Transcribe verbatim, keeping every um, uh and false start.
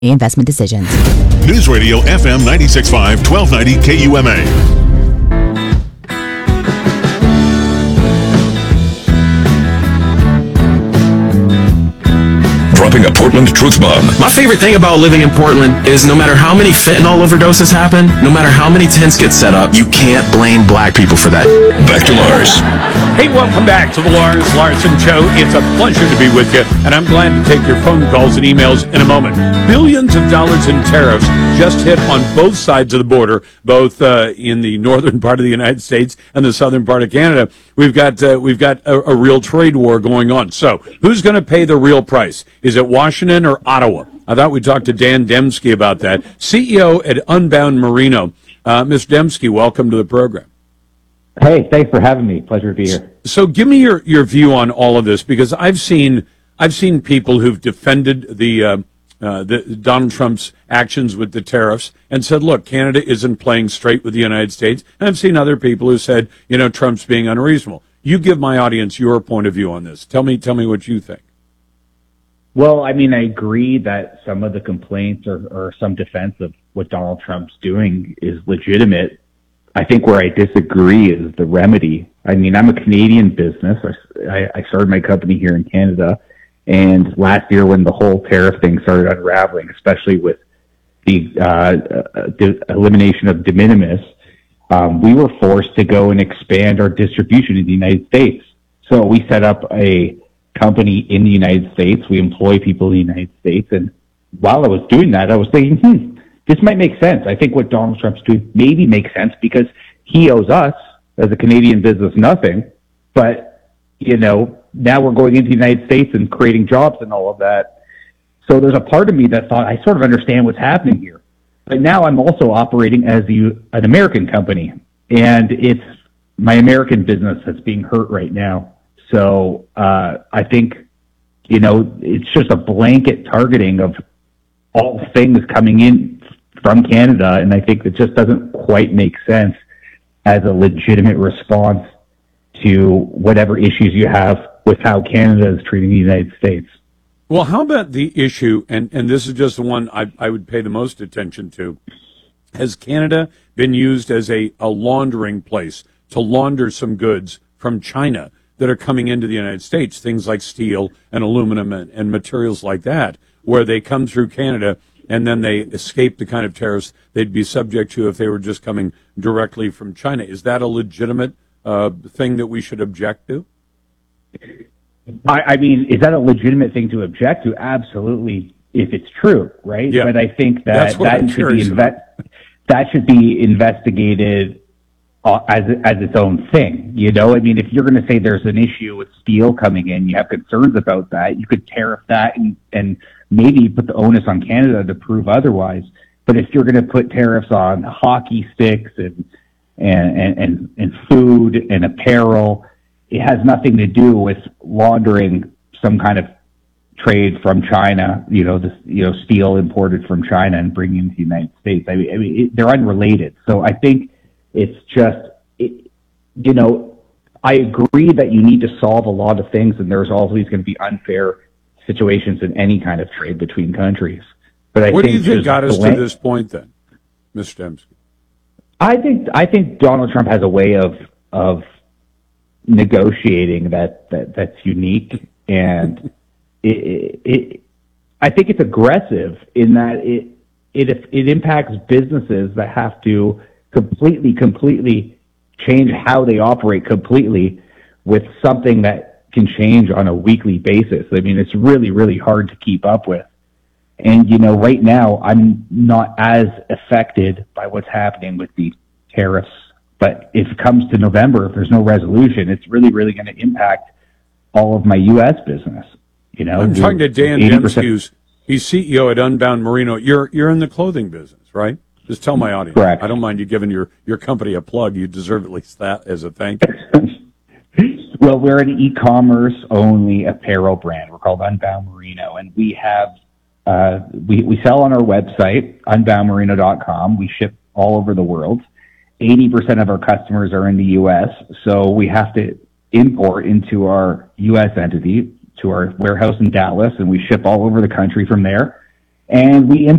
Investment decisions. News Radio F M ninety-six point five, twelve ninety K U M A. Dropping a Portland truth bomb. My favorite thing about living in Portland is no matter how many fentanyl overdoses happen, no matter how many tents get set up, you can't blame black people for that. Back to Lars. Hey, welcome back to the Lars Larson Show. It's a pleasure to be with you, and I'm glad to take your phone calls and emails in a moment. Billions of dollars in tariffs just hit on both sides of the border, both uh, in the northern part of the United States and the southern part of Canada. We've got uh, we've got a, a real trade war going on. So, who's going to pay the real price? Is it Washington or Ottawa? I thought we talked to Dan Demski about that, C E O at Unbound Merino. Uh, Mister Demski, welcome to the program. Hey, thanks for having me. Pleasure to be here. So give me your, your view on all of this, because I've seen I've seen people who've defended the, uh, uh, the Donald Trump's actions with the tariffs and said, look, Canada isn't playing straight with the United States. And I've seen other people who said, you know, Trump's being unreasonable. You give my audience your point of view on this. Tell me, tell me what you think. Well, I mean, I agree that some of the complaints or, or some defense of what Donald Trump's doing is legitimate. I think where I disagree is the remedy. I mean, I'm a Canadian business. I, I started my company here in Canada. And last year when the whole tariff thing started unraveling, especially with the uh, the elimination of de minimis, um, we were forced to go and expand our distribution in the United States. So we set up a company in the United States. We employ people in the United States. And while I was doing that, I was thinking, hmm, this might make sense. I think what Donald Trump's doing maybe makes sense because he owes us as a Canadian business nothing. But, you know, now we're going into the United States and creating jobs and all of that. So there's a part of me that thought, I sort of understand what's happening here. But now I'm also operating as the, an American company. And it's my American business that's being hurt right now. So uh, I think, you know, it's just a blanket targeting of all things coming in from Canada, and I think it just doesn't quite make sense as a legitimate response to whatever issues you have with how Canada is treating the United States. Well, how about the issue, and, and this is just the one I, I would pay the most attention to. Has Canada been used as a, a laundering place to launder some goods from China that are coming into the United States, things like steel and aluminum and, and materials like that, where they come through Canada and then they escape the kind of tariffs they'd be subject to if they were just coming directly from China? Is that a legitimate uh, thing that we should object to? I, I mean, is that a legitimate thing to object to? Absolutely, if it's true, right? Yeah. But I think that that should be inve- that should be investigated uh, as as its own thing. You know, I mean, if you're going to say there's an issue with steel coming in, you have concerns about that, you could tariff that and and maybe put the onus on Canada to prove otherwise. But if you're going to put tariffs on hockey sticks and and, and, and, and food and apparel, it has nothing to do with laundering some kind of trade from China, you know, this, you know, steel imported from China and bringing it to the United States. I mean, I mean it, they're unrelated. So I think it's just, it, you know, I agree that you need to solve a lot of things, and there's always going to be unfair situations in any kind of trade between countries. But I what think do you think got us blank- to this point then, Mister Demski? I think I think Donald Trump has a way of of negotiating that, that that's unique, and it, it, it I think it's aggressive in that it it it impacts businesses that have to completely completely change how they operate completely with something that can change on a weekly basis. I mean, it's really, really hard to keep up with. And, you know, right now, I'm not as affected by what's happening with the tariffs. But if it comes to November, if there's no resolution, it's really, really going to impact all of my U S business. You know, I'm talking to Dan eighty percent. Demski, who's he's C E O at Unbound Merino. You're you're in the clothing business, right? Just tell my audience. Correct. I don't mind you giving your, your company a plug. You deserve at least that as a thank you. Well, we're an e-commerce only apparel brand. We're called Unbound Merino, and we have uh, we we sell on our website unbound merino dot com. We ship all over the world. eighty percent of our customers are in the U S, so we have to import into our U S entity to our warehouse in Dallas, and we ship all over the country from there. and we